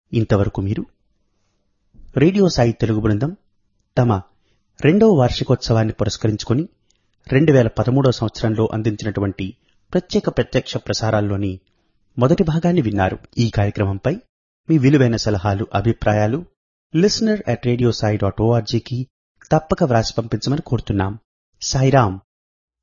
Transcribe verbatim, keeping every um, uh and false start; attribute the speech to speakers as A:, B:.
A: ఇంతవరకు మీరు రేడియో సాయి తెలుగు బృందం తమ రెండవ వార్షికోత్సవాన్ని పురస్కరించుకుని రెండు వేల పదమూడవ సంవత్సరంలో అందించినటువంటి ప్రత్యేక ప్రత్యక్ష ప్రసారాల్లోని మొదటి భాగాన్ని విన్నారు. ఈ కార్యక్రమంపై మీ విలువైన సలహాలు, అభిప్రాయాలు listener at radio Sai dot ఓఆర్జీకి తప్పక వ్రాసి పంపించమని కోరుతున్నాం. సాయిరాం.